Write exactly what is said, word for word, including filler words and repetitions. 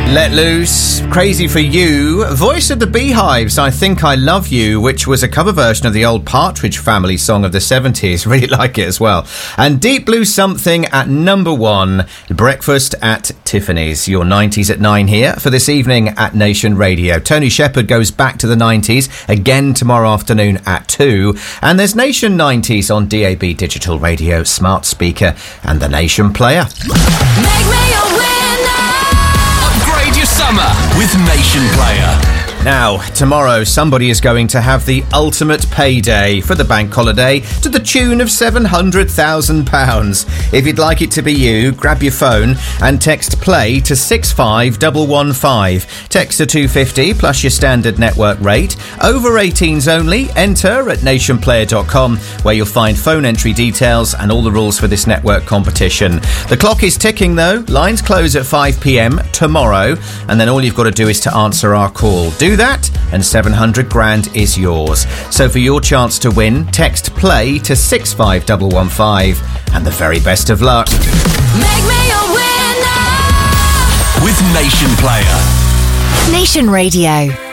Let Loose, Crazy for You, Voice of the Beehives, I Think I Love You, which was a cover version of the old Partridge Family song of the seventies. Really like it as well. And Deep Blue Something at number one, Breakfast at Tiffany's. Your nineties at nine here for this evening at Nation Radio. Tony Shepherd goes back to the nineties again tomorrow afternoon at two. And there's Nation nineties on D A B Digital Radio, Smart Speaker and the Nation Player. Make me a winner. Upgrade your summer with Nation Player. Now, tomorrow somebody is going to have the ultimate payday for the bank holiday to the tune of seven hundred thousand pounds. If you'd like it to be you, grab your phone and text PLAY to six five one one five. Text to two fifty plus your standard network rate. Over eighteens only. Enter at nation player dot com where you'll find phone entry details and all the rules for this network competition. The clock is ticking though. Lines close at five p.m. tomorrow and then all you've got to do is to answer our call. Do that and seven hundred grand is yours. So for your chance to win, text PLAY to six five one one five and the very best of luck. Make me a winner. With Nation Player. Nation Radio.